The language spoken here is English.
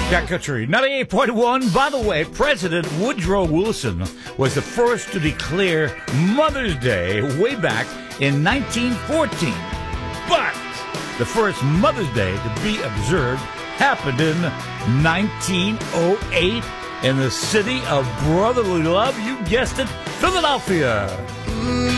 Cat Country 98.1. By the way, President Woodrow Wilson was the first to declare Mother's Day way back in 1914. But the first Mother's Day to be observed happened in 1908 in the city of brotherly love. You guessed it, Philadelphia.